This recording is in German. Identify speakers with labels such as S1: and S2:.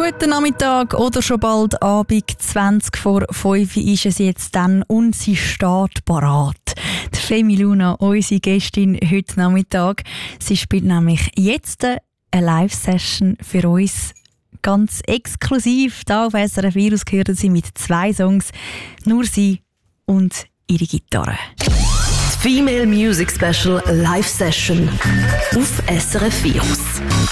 S1: Guten Nachmittag oder schon bald Abend, 20 vor 5 ist es jetzt dann und sie steht parat. Die Femi Luna, unsere Gästin heute Nachmittag. Sie spielt nämlich jetzt eine Live-Session für uns. Ganz exklusiv, hier auf SRF Virus gehört sie mit 2 Songs. Nur sie und ihre Gitarre.
S2: Female Music Special Live Session auf SRF Virus.